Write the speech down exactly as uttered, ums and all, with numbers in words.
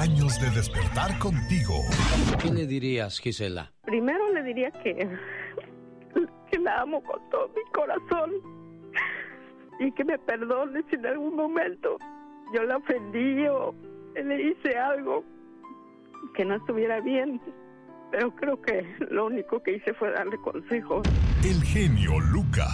años de despertar contigo. ¿Qué le dirías, Gisela? Primero le diría que, que la amo con todo mi corazón y que me perdone si en algún momento yo la ofendí o le hice algo que no estuviera bien. Pero creo que lo único que hice fue darle consejos. El genio Lucas.